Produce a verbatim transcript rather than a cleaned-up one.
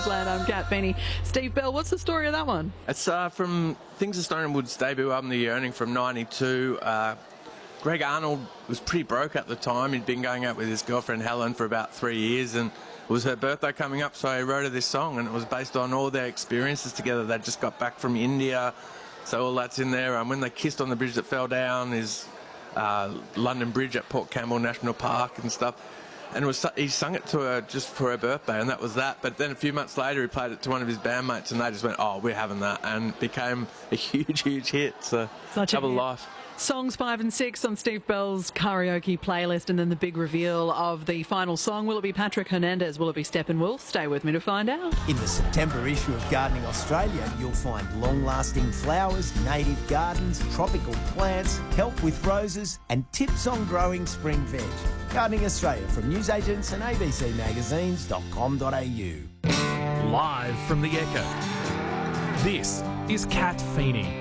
Land, I'm Kat Feeney. Steve Bell, what's the story of that one? It's uh, from Things of Stone and Wood's debut album, The Yearning, from ninety-two. Uh, Greg Arnold was pretty broke at the time. He'd been going out with his girlfriend Helen for about three years, and it was her birthday coming up, so he wrote her this song, and it was based on all their experiences together. They'd just got back from India, so all that's in there. And when they kissed on the bridge that fell down is uh, London Bridge at Port Campbell National Park and stuff. And it was, he sung it to her just for her birthday, and that was that. But then a few months later, he played it to one of his bandmates, and they just went, oh, we're having that, and it became a huge, huge hit. So, Such a double hit. life. Songs five and six on Steve Bell's karaoke playlist, and then the big reveal of the final song. Will it be Patrick Hernandez? Will it be Steppenwolf? Stay with me to find out. In the September issue of Gardening Australia, you'll find long-lasting flowers, native gardens, tropical plants, help with roses, and tips on growing spring veg. Gardening Australia from newsagents and a b c magazines dot com dot a u. Live from the Echo, this is Kat Feeney.